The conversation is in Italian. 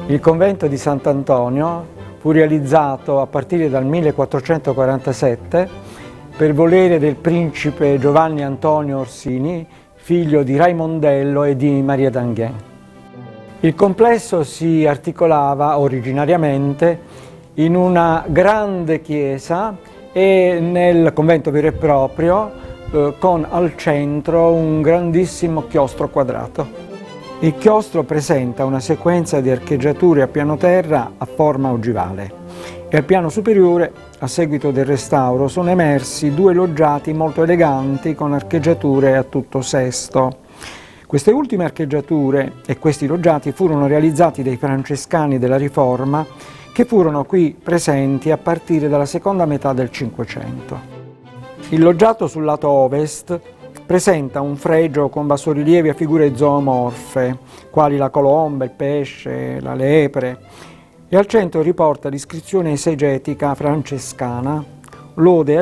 Il convento di Sant'Antonio fu realizzato a partire dal 1447 per volere del principe Giovanni Antonio Orsini, figlio di Raimondello e di Maria d'Enghien. Il complesso si articolava originariamente in una grande chiesa e nel convento vero e proprio con al centro un grandissimo chiostro quadrato. Il chiostro presenta una sequenza di archeggiature a piano terra a forma ogivale e al piano superiore, a seguito del restauro, sono emersi due loggiati molto eleganti con archeggiature a tutto sesto. Queste ultime archeggiature e questi loggiati furono realizzati dai francescani della Riforma che furono qui presenti a partire dalla seconda metà del Cinquecento. Il loggiato sul lato ovest presenta un fregio con bassorilievi a figure zoomorfe, quali la colomba, il pesce, la lepre, e al centro riporta l'iscrizione esegetica francescana, lode